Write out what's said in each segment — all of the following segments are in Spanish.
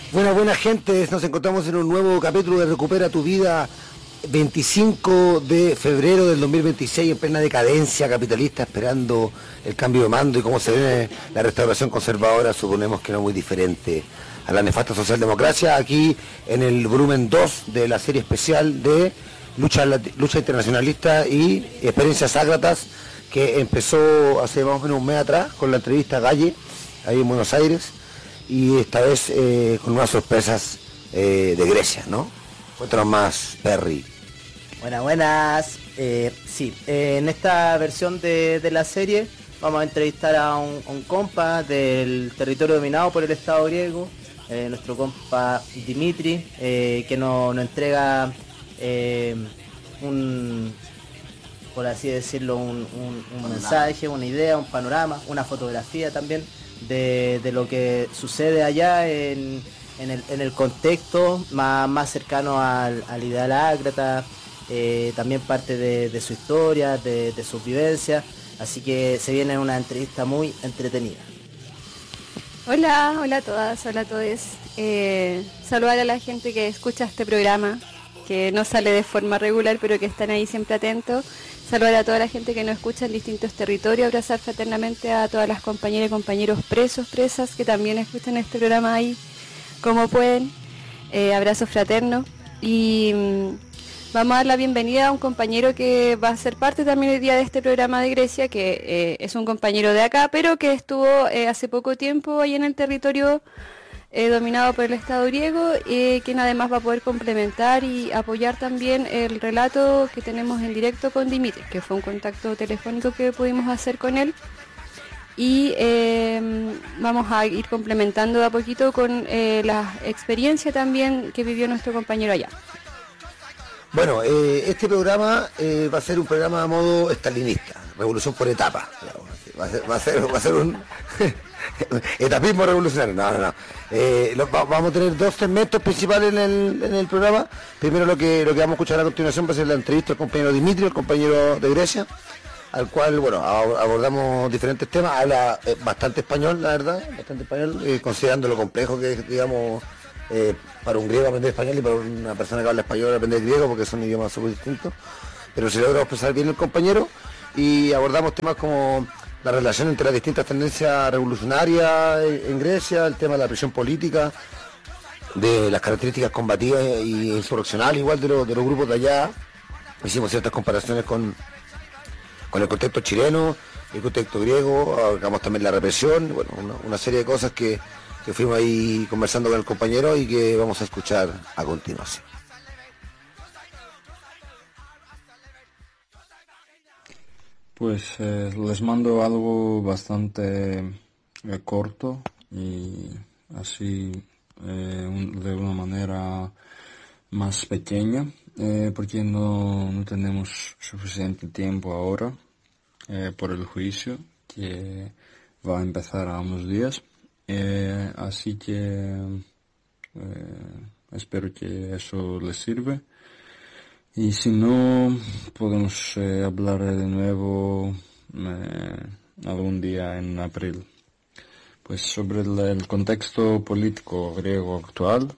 Buena gente, nos encontramos en un nuevo capítulo de Recupera tu Vida, 25 de febrero del 2026, en plena decadencia capitalista, esperando el cambio de mando y cómo se ve la restauración conservadora, suponemos que no muy diferente a la nefasta socialdemocracia, aquí en el volumen 2 de la serie especial de lucha internacionalista y experiencias ágratas, que empezó hace más o menos un mes atrás con la entrevista a Galle, ahí en Buenos Aires, y esta vez con unas sorpresas de Grecia, ¿no? Cuéntanos más, Perry. Buenas. En esta versión de la serie vamos a entrevistar a un compa del territorio dominado por el Estado griego, nuestro compa Dimitri, que nos entrega por así decirlo, un mensaje, una idea, un panorama, una fotografía también de lo que sucede allá en el contexto más cercano al ideal ácrata, también parte de su historia, de sus vivencias, así que se viene una entrevista muy entretenida. Hola a todas, hola a todos. Saludar a la gente que escucha este programa, que no sale de forma regular, pero que están ahí siempre atentos. Saludar a toda la gente que nos escucha en distintos territorios, abrazar fraternamente a todas las compañeras y compañeros presos, presas, que también escuchan este programa ahí como pueden. Abrazo fraterno. Y vamos a dar la bienvenida a un compañero que va a ser parte también el día de este programa de Grecia, que es un compañero de acá, pero que estuvo hace poco tiempo ahí en el territorio dominado por el Estado griego, quien además va a poder complementar y apoyar también el relato que tenemos en directo con Dimitri, que fue un contacto telefónico que pudimos hacer con él, y vamos a ir complementando de a poquito con la experiencia también que vivió nuestro compañero allá. Bueno, este programa va a ser un programa a modo estalinista, revolución por etapa. Va a ser un etapismo revolucionario. No. Vamos a tener dos segmentos principales en el programa. Primero lo que vamos a escuchar a continuación va a ser la entrevista al compañero Dimitri, el compañero de Grecia, al cual, bueno, abordamos diferentes temas. Habla bastante español, la verdad, considerando lo complejo que es, digamos, para un griego aprender español y para una persona que habla español aprender griego, porque son idiomas súper distintos, pero se logra expresar bien el compañero, y abordamos temas como la relación entre las distintas tendencias revolucionarias en Grecia, el tema de la presión política, de las características combativas y insurreccionales igual de los grupos de allá. Hicimos ciertas comparaciones con el contexto chileno, el contexto griego, abarcamos también la represión, bueno, una serie de cosas que fuimos ahí conversando con el compañero y que vamos a escuchar a continuación. Pues les mando algo bastante corto y así de una manera más pequeña, porque no tenemos suficiente tiempo ahora por el juicio que va a empezar a unos días. Así que espero que eso les sirve, y si no podemos hablar de nuevo algún día en abril. Pues sobre el contexto político griego actual,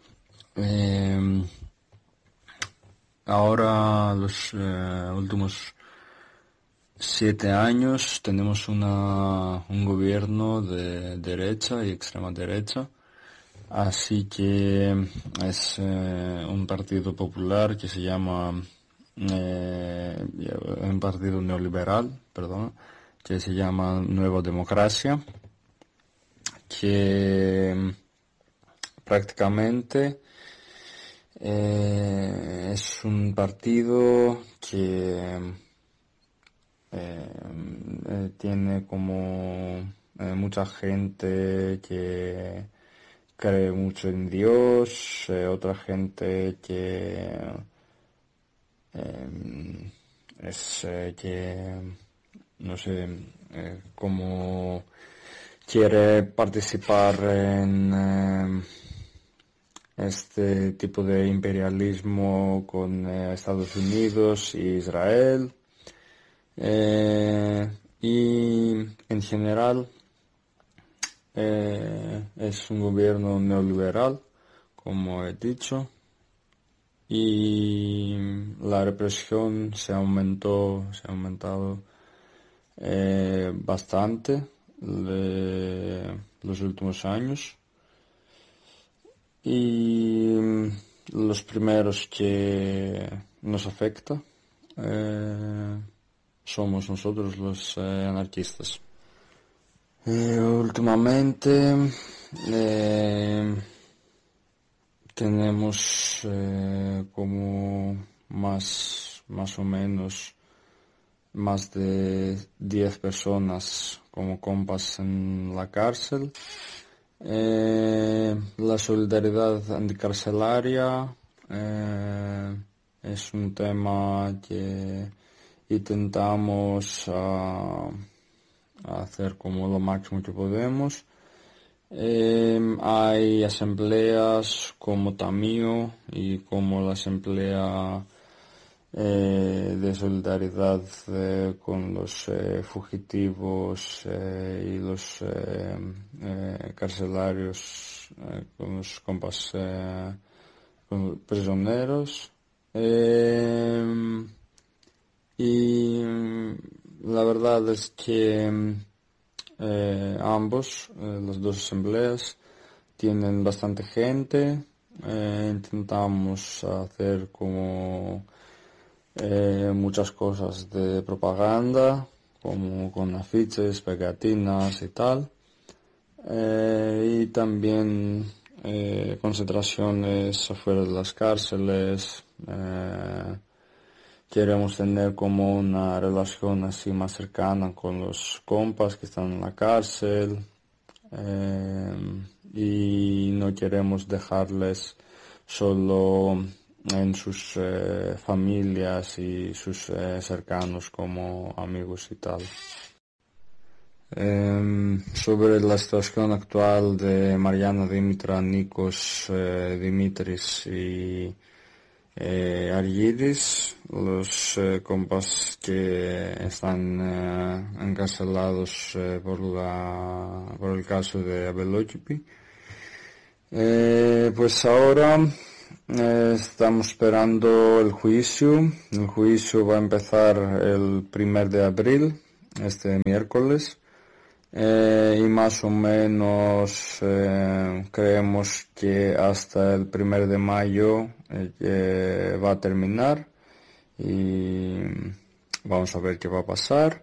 ahora los últimos 7 años tenemos un gobierno de derecha y extrema derecha, así que es un partido popular que se llama, un partido neoliberal, perdón, que se llama Nueva Democracia, que prácticamente es un partido que tiene como mucha gente que cree mucho en Dios, otra gente que es que no sé, como quiere participar en este tipo de imperialismo con Estados Unidos y Israel. Y en general es un gobierno neoliberal como he dicho, y la represión se ha aumentado bastante los últimos años. Y los primeros que nos afecta somos nosotros los anarquistas. Últimamente tenemos como más o menos más de 10 personas como compas en la cárcel. La solidaridad anticarcelaria es un tema que intentamos hacer como lo máximo que podemos. Hay asambleas como Tamío y como la asamblea de solidaridad con los fugitivos y los carcelarios, con los compas con prisioneros. Y la verdad es que ambos, las dos asambleas, tienen bastante gente. Intentamos hacer como muchas cosas de propaganda, como con afiches, pegatinas y tal. Y también concentraciones afuera de las cárceles. Queremos tener como una relación así más cercana con los compas que están en la cárcel, y no queremos dejarles solo en sus familias y sus cercanos como amigos y tal. Sobre la situación actual de Mariana Dimitra, Nikos Dimitris y Argidis, los compas que están encarcelados por el caso de Abelokipi. Pues ahora estamos esperando el juicio. El juicio va a empezar el 1 de abril, este miércoles. Y más o menos creemos que hasta el 1 de mayo va a terminar y vamos a ver qué va a pasar.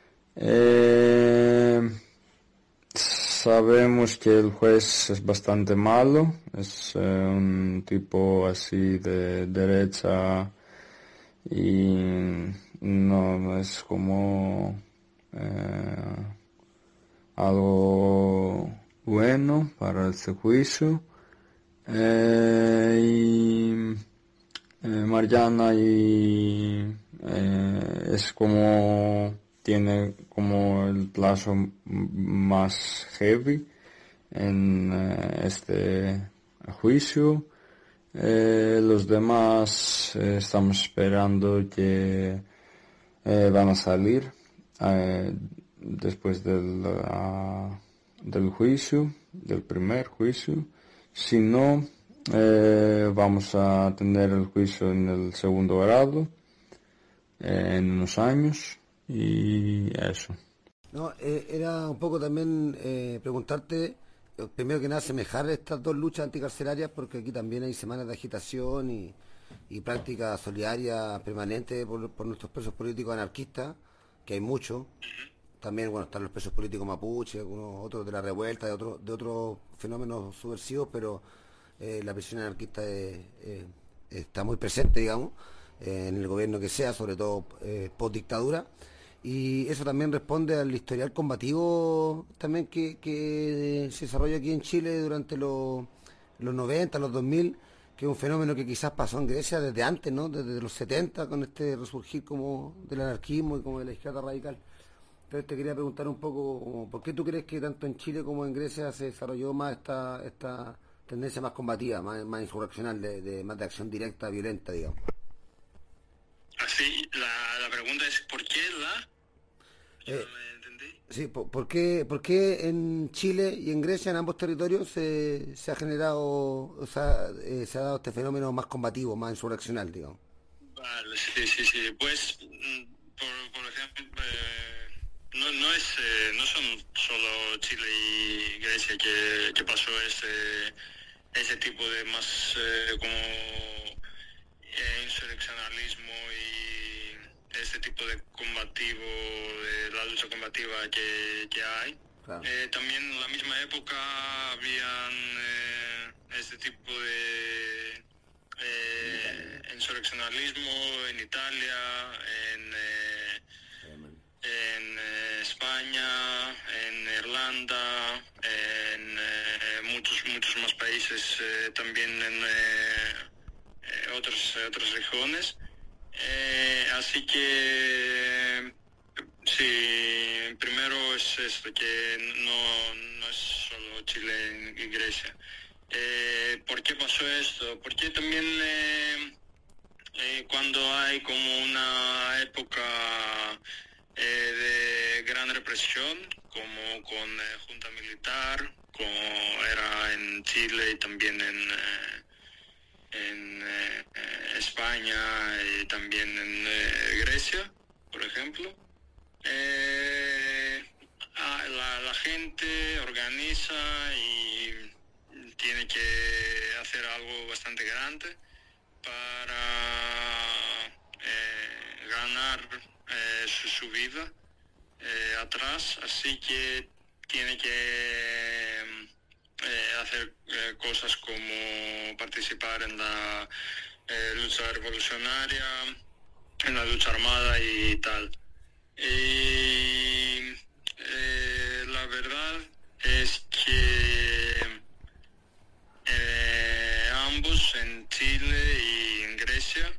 Sabemos que el juez es bastante malo, es un tipo así de derecha y no es como algo bueno para este juicio. Y Mariana es como tiene como el plazo más heavy en este juicio. Los demás estamos esperando que van a salir después del juicio, del primer juicio. Si no, vamos a tener el juicio en el segundo grado en unos años y eso. No, era un poco también preguntarte, primero que nada, semejar estas dos luchas anticarcelarias, porque aquí también hay semanas de agitación y prácticas solidarias permanentes por nuestros presos políticos anarquistas, que hay muchos. También, bueno, están los presos políticos mapuche, algunos otros de la revuelta, de otros fenómenos subversivos, pero la presión anarquista está muy presente, digamos, en el gobierno que sea, sobre todo post dictadura. Y eso también responde al historial combativo también que se desarrolla aquí en Chile durante los 90, los 2000, que es un fenómeno que quizás pasó en Grecia desde antes, ¿no? Desde los 70, con este resurgir como del anarquismo y como de la izquierda radical. Entonces te quería preguntar un poco, ¿por qué tú crees que tanto en Chile como en Grecia se desarrolló más esta tendencia más combativa, más insurreccional, más de acción directa, violenta, digamos? Así, la pregunta es, ¿por qué la...? Yo no me Sí, por qué en Chile y en Grecia, en ambos territorios, se ha generado, o sea, se ha dado este fenómeno más combativo, más insurreccional, digamos? Vale, sí, sí, sí. Pues, por ejemplo, no son solo Chile y Grecia que pasó ese tipo de más como insurreccionalismo y ese tipo de combativo, de la lucha combativa que hay. Claro. También en la misma época habían este tipo de insurreccionalismo en Italia, en España, en Irlanda, en muchos más países, también en otras regiones. Así que sí, primero es esto, que no es solo Chile y Grecia. ¿Por qué pasó esto? Porque también cuando hay como una época de gran represión, como con junta militar, como era en Chile y también en España y también en Grecia, por ejemplo. La gente organiza y tiene que hacer algo bastante grande para ganar su vida atrás, así que tiene que hacer cosas como participar en la lucha revolucionaria, en la lucha armada y tal. Y la verdad es que ambos, en Chile y en Grecia,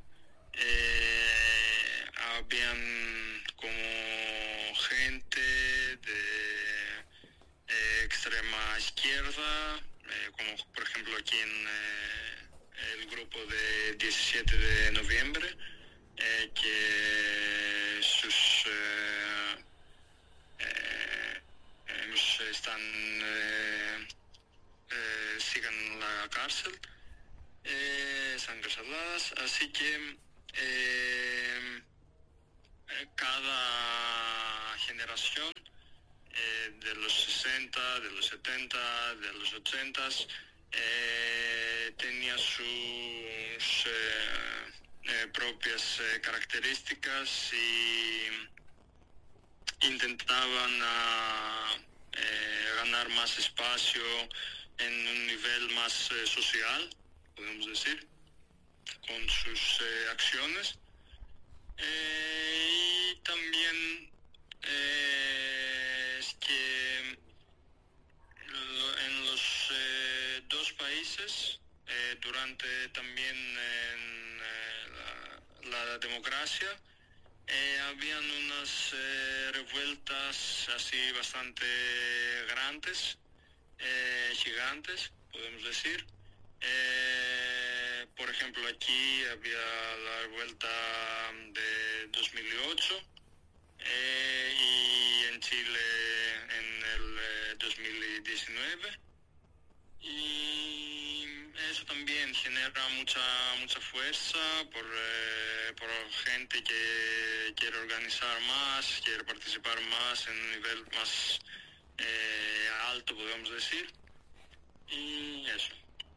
habían como gente de extrema izquierda, como por ejemplo aquí en el grupo de 17 de noviembre, que sus están siguen en la cárcel, están encarceladas, así que cada generación de los 60, de los 70, de los 80 tenía sus propias características y intentaban ganar más espacio en un nivel más social, podemos decir, con sus acciones. Y también es que en los dos países, durante también la democracia, habían unas revueltas así bastante grandes, gigantes, podemos decir. Por ejemplo, aquí había la revuelta de 2008 y en Chile en el 2019. Y eso también genera mucha fuerza por gente que quiere organizar más, quiere participar más en un nivel más alto, podemos decir. Y eso.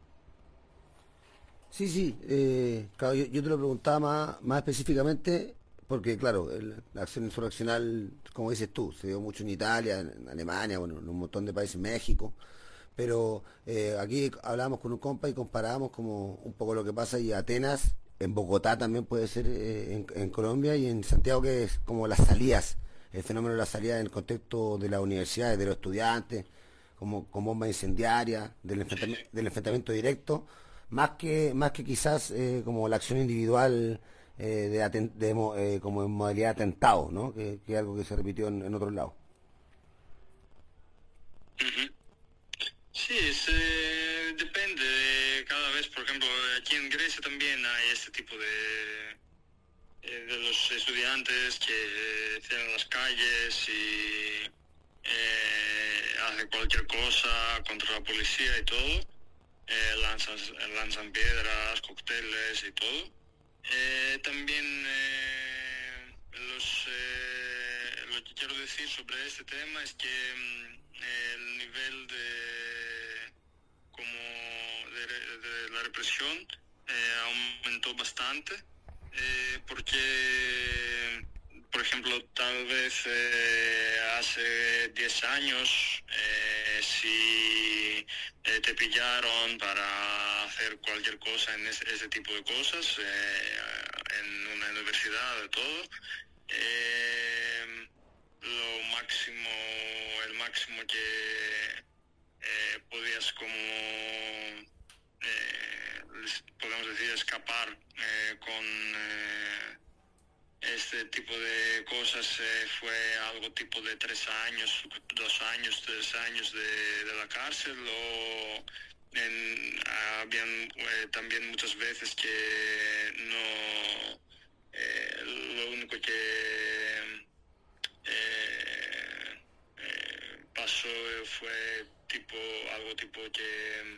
Sí, claro, yo te lo preguntaba más específicamente porque, claro, la acción insurreccional, como dices tú, se dio mucho en Italia, en Alemania, bueno, en un montón de países, México, pero aquí hablábamos con un compa y comparábamos como un poco lo que pasa y Atenas, en Bogotá también puede ser, en Colombia y en Santiago, que es como las salidas, el fenómeno de las salidas en el contexto de las universidades, de los estudiantes, como con bombas incendiarias, del enfrentamiento directo, más que quizás como la acción individual como en modalidad de atentado, ¿no? Que es algo que se repitió en otros lados. Uh-huh. Sí, depende de cada vez. Por ejemplo, aquí en Grecia también hay este tipo de los estudiantes que cierran las calles y hace cualquier cosa contra la policía y todo. Lanzan piedras, cócteles y todo. También lo que quiero decir sobre este tema es que el nivel de la represión aumentó bastante, porque, por ejemplo, tal vez hace 10 años, si te pillaron para hacer cualquier cosa en ese tipo de cosas, en una universidad, de todo, el máximo que podías podemos decir, escapar con este tipo de cosas fue algo tipo de 3 años, 2 años, 3 años de la cárcel, o habían también muchas veces que no, lo único que pasó fue algo tipo que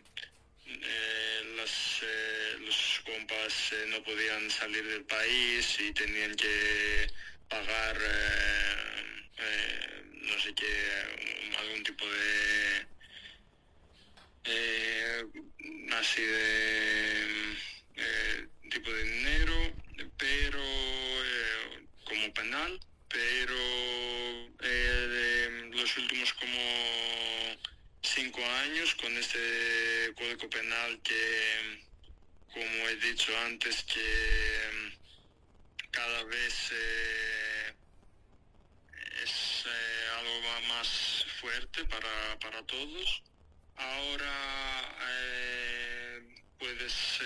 los compas no podían salir del país y tenían que pagar no sé qué, algún tipo de así de tipo de dinero, pero como penal, pero los últimos como 5 años con este código penal que, como he dicho antes, que cada vez es algo más fuerte para todos. Ahora puedes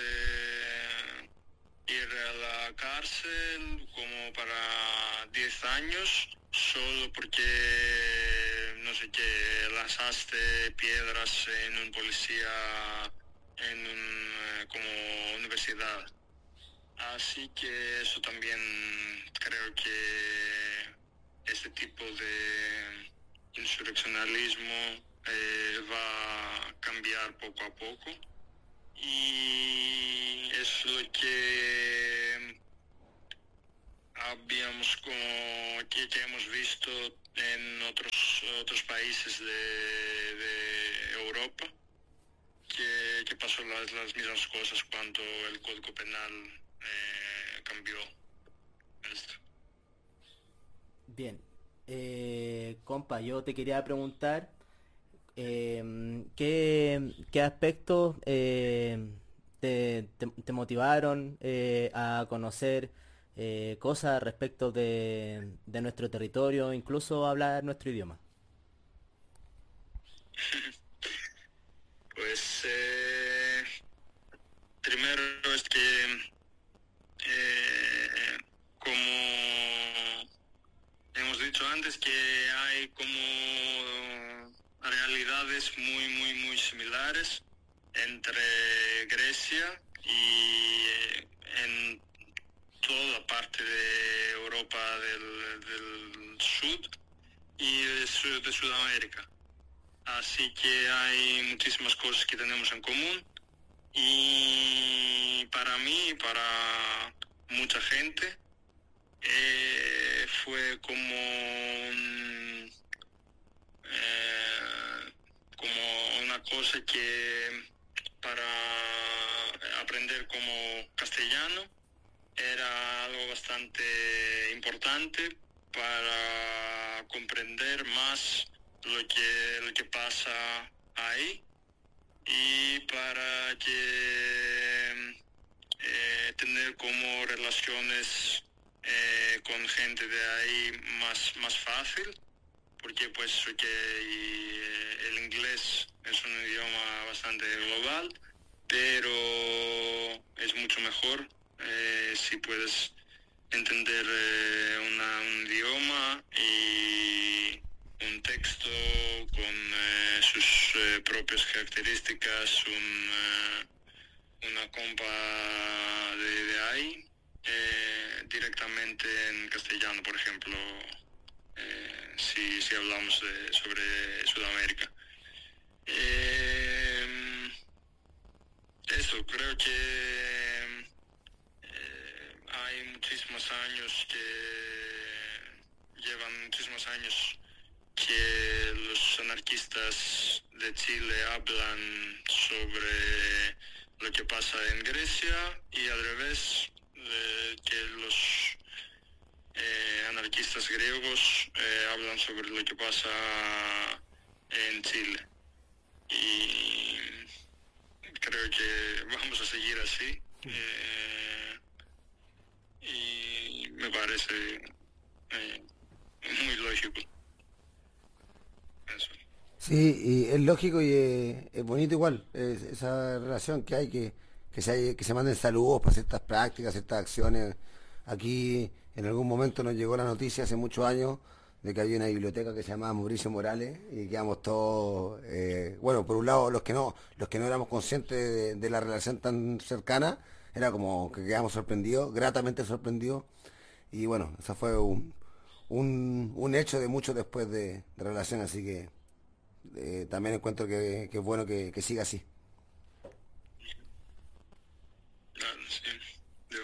ir a la cárcel como para 10 años solo porque, no sé qué, lanzaste piedras en un policía como universidad. Así que eso también creo que este tipo de insurreccionalismo va a cambiar poco a poco, y es lo que que hemos visto en otros países de Europa, que pasó las mismas cosas cuando el Código Penal cambió esto. Bien, compa, yo te quería preguntar qué aspectos te motivaron a conocer cosas respecto de nuestro territorio, incluso hablar nuestro idioma. Pues primero es que como hemos dicho antes, que hay como realidades muy similares entre Grecia y en toda parte de Europa del sur y de Sudamérica. Así que hay muchísimas cosas que tenemos en común, y para mí y para mucha gente fue como una cosa que para aprender como castellano era algo bastante importante para comprender más lo que pasa ahí, y para que tener como relaciones con gente de ahí más fácil, porque pues el inglés es un idioma bastante global, pero es mucho mejor si puedes entender un idioma y un texto con sus propias características, una compa de ahí, directamente en castellano, por ejemplo, si hablamos sobre Sudamérica. Eso, creo que hay muchísimos años llevan muchísimos años que los anarquistas de Chile hablan sobre lo que pasa en Grecia y al revés, que los anarquistas griegos hablan sobre lo que pasa en Chile. Y creo que vamos a seguir así. Y me parece muy lógico. Eso. Sí, y es lógico y es bonito igual, esa relación que hay, que se manden saludos para ciertas prácticas, ciertas acciones. Aquí en algún momento nos llegó la noticia hace muchos años de que había una biblioteca que se llamaba Mauricio Morales y quedamos todos, bueno, por un lado los que no éramos conscientes de la relación tan cercana, era como que quedamos sorprendidos, gratamente sorprendidos, y bueno, eso fue un hecho de mucho después de relación, así que también encuentro que es bueno que siga así. Claro, sí. Yo,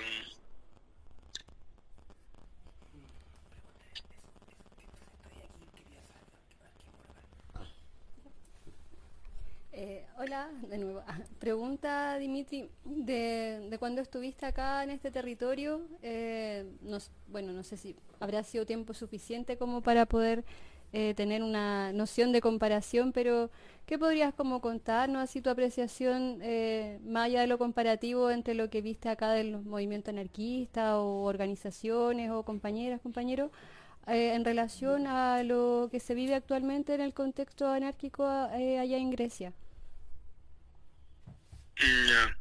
Hola, de nuevo. Pregunta, Dimitri, de cuando estuviste acá en este territorio, bueno, no sé si habrá sido tiempo suficiente como para poder tener una noción de comparación, pero ¿qué podrías como contarnos, así tu apreciación, más allá de lo comparativo entre lo que viste acá del movimiento anarquista o organizaciones o compañeras, compañeros, en relación a lo que se vive actualmente en el contexto anárquico allá en Grecia? ya.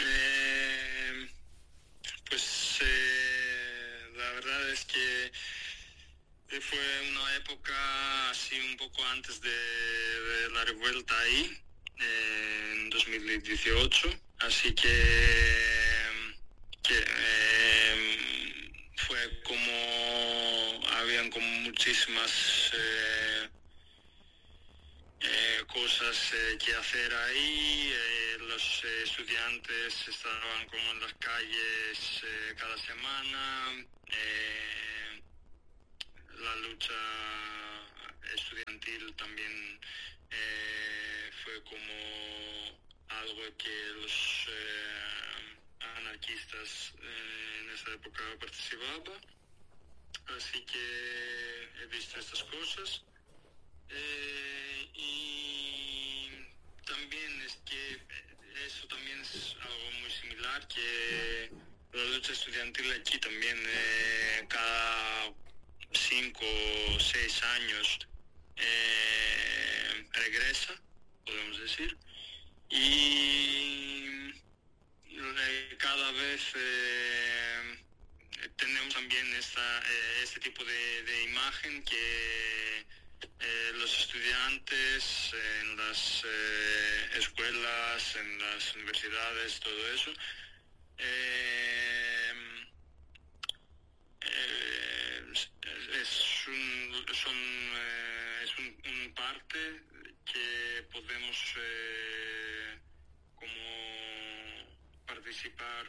Pues la verdad es que fue una época así un poco antes de la revuelta ahí, en 2018, así que fue como, habían como muchísimas cosas que hacer ahí. Los estudiantes estaban como en las calles cada semana. La lucha estudiantil también fue como algo que los anarquistas en esa época participaban. Así que he visto estas cosas. Y también es que eso también es algo muy similar, que la lucha estudiantil aquí también cada 5 o 6 años regresa, podemos decir, y cada vez tenemos también este tipo de imagen que los estudiantes en las escuelas, en las universidades, todo eso, es un parte que podemos como participar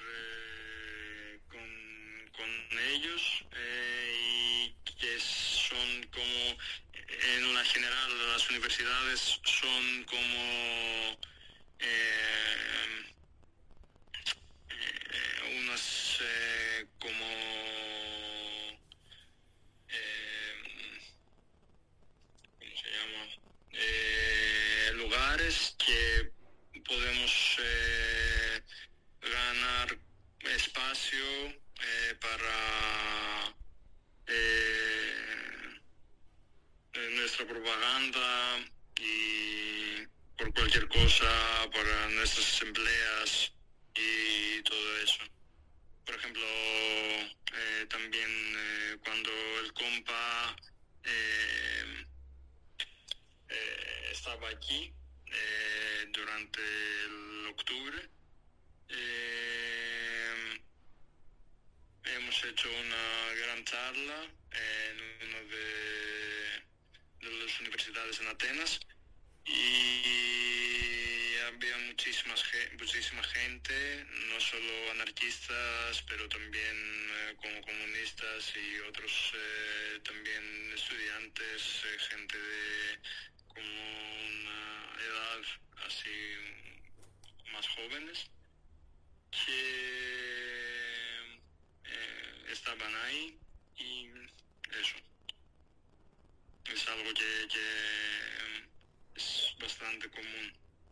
con ellos, y que son como en la general las universidades son como unas como ¿cómo se llama? Lugares que podemos ganar espacio para nuestra propaganda y por cualquier cosa, para nuestras asambleas y todo eso. Por ejemplo, también cuando el compa estaba aquí durante el octubre, hemos hecho una gran charla en una de las universidades en Atenas, y muchísima gente, no solo anarquistas, pero también como comunistas y otros también estudiantes, gente de como una edad así más jóvenes, que estaban ahí y eso. Es algo que es bastante común.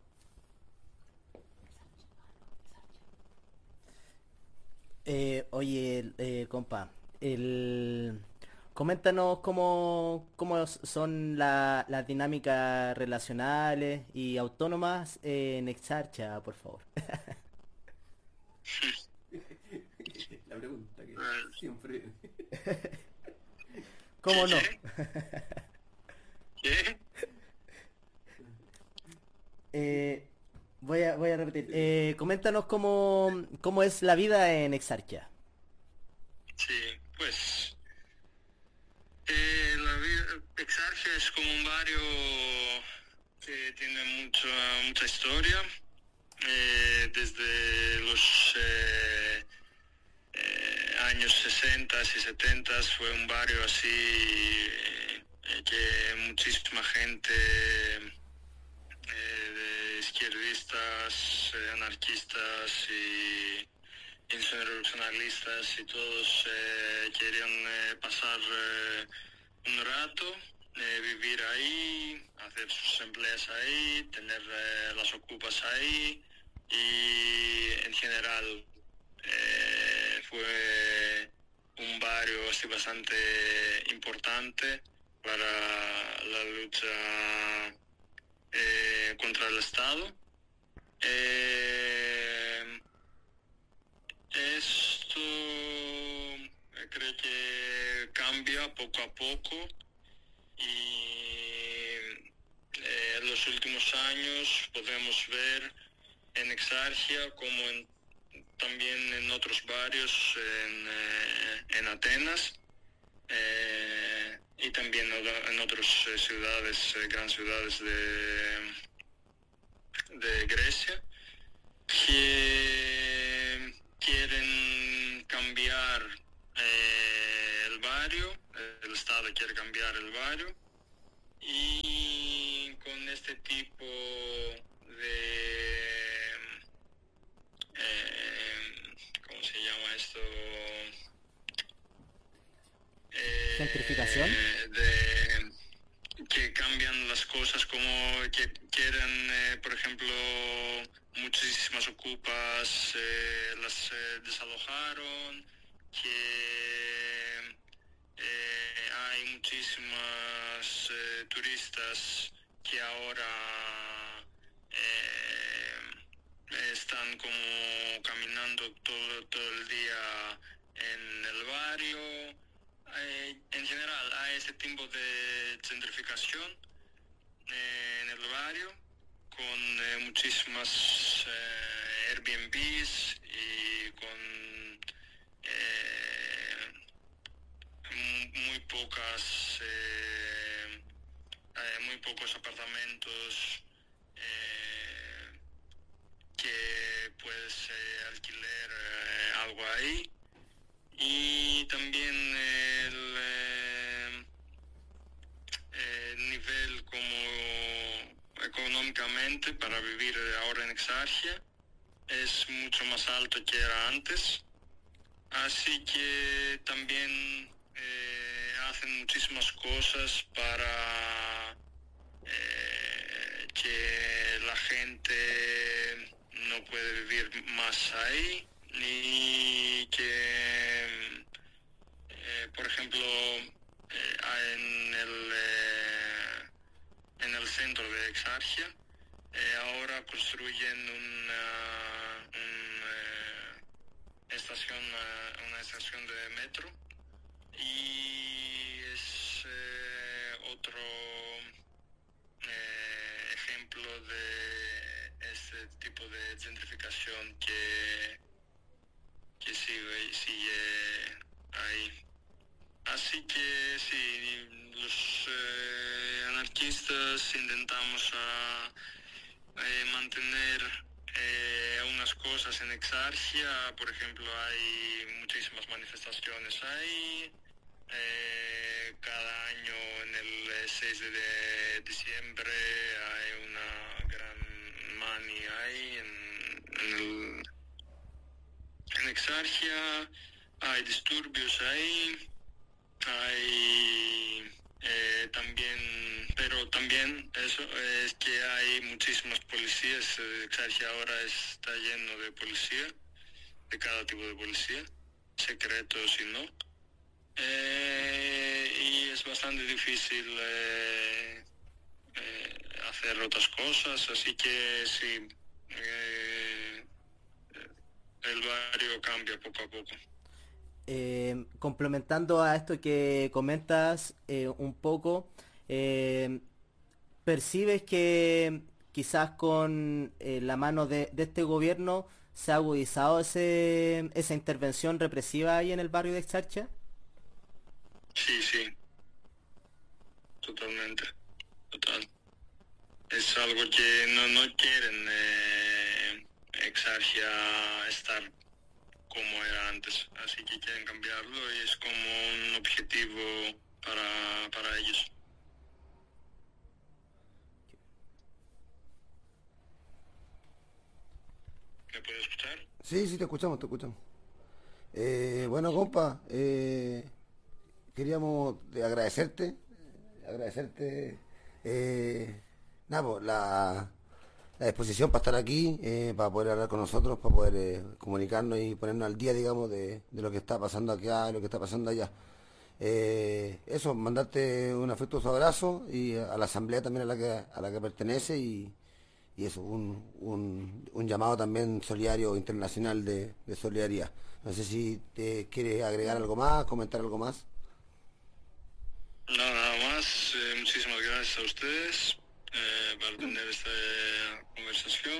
Oye, compa, coméntanos cómo son las dinámicas relacionales y autónomas en Exarcha, por favor. La pregunta que Ah, siempre... ¿Cómo no? ¿Qué? Voy a repetir. Coméntanos cómo es la vida en Exarcha. Sí, pues Exarchia es como un barrio que tiene mucha historia. Desde los años 60 y 70 fue un barrio así que muchísima gente de izquierdistas, anarquistas y insurreccionalistas y todos querían pasar un rato, vivir ahí, hacer sus empleos ahí, tener las ocupas ahí y en general fue un barrio así bastante importante para la lucha contra el Estado. Esto creo que cambia poco a poco y en los últimos años podemos ver en Exarchia como también en otros barrios en Atenas y también en otras ciudades, grandes ciudades de Grecia, que quieren cambiar el barrio, el Estado quiere cambiar el barrio y con este tipo de ¿cómo se llama esto? ¿Gentrificación? Que cambian las cosas, como que quieren, por ejemplo, muchísimas ocupas las desalojaron, que hay muchísimas turistas que ahora están como caminando todo el día en el barrio. En general hay este tipo de gentrificación en el barrio con muchísimas Airbnbs y con muy pocos apartamentos que puedes alquilar algo ahí. Y también el nivel como económicamente para vivir ahora en Exarchia es mucho más alto que era antes, así que también hacen muchísimas cosas para que la gente no puede vivir más ahí, ni que por ejemplo en el centro de Exarchia ahora construyen una estación de metro y es otro ejemplo de este tipo de gentrificación que sigue ahí. Así que sí, los anarquistas intentamos mantener cosas en Exarchia, por ejemplo, hay muchísimas manifestaciones ahí. Cada año en el 6 de diciembre hay una gran mani ahí en Exarchia. Hay disturbios ahí, hay también eso es que hay muchísimas policías. Exarchia ahora está lleno de policía, de cada tipo de policía, secretos y no. Y es bastante difícil hacer otras cosas, así que sí, el barrio cambia poco a poco. Complementando a esto que comentas un poco, ¿percibes que quizás con la mano de este gobierno se ha agudizado esa intervención represiva ahí en el barrio de Exarchia? Sí, totalmente, total. Es algo que no quieren Exarchia estar como era antes, así que quieren cambiarlo y es como un objetivo para ellos. ¿Me puedes escuchar? Sí, te escuchamos. Bueno, compa, queríamos agradecerte, nada, pues, la disposición para estar aquí, para poder hablar con nosotros, para poder comunicarnos y ponernos al día, digamos, de lo que está pasando acá y lo que está pasando allá. Eso, mandarte un afectuoso abrazo y a la asamblea también a la que pertenece y eso, un llamado también solidario internacional de solidaridad. No sé si te quieres agregar algo más, comentar algo más. No, nada más. Muchísimas gracias a ustedes para tener esta conversación.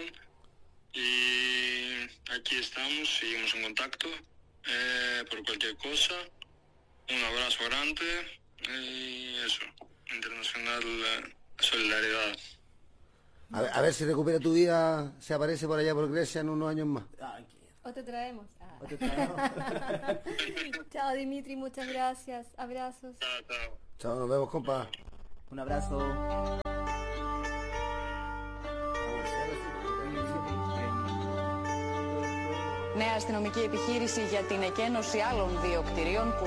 Y aquí estamos, seguimos en contacto por cualquier cosa. Un abrazo grande y eso, internacional solidaridad. A ver si recupera tu vida, se aparece por allá por Grecia en unos años más. O te traemos. ¿O te traemos? Chao, Dimitri, muchas gracias. Abrazos. Chao. Chao, nos vemos, compa. Un abrazo. Νέα αστυνομική επιχείρηση για την εκένωση άλλων δύο κτηρίων που